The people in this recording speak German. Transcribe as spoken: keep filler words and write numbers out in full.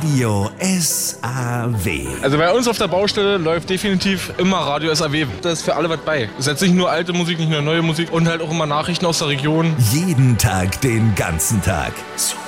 Radio S A W. Also bei uns auf der Baustelle läuft definitiv immer Radio S A W. Da ist für alle was bei. Es ist jetzt nicht nur alte Musik, nicht nur neue Musik und halt auch immer Nachrichten aus der Region. Jeden Tag, den ganzen Tag. Super.